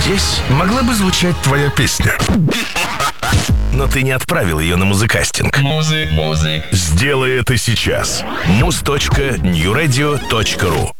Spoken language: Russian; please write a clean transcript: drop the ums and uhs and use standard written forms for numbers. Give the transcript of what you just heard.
Здесь могла бы звучать твоя песня. Но ты не отправил ее на музыкастинг. Музык. Сделай это сейчас. muz.newradio.ru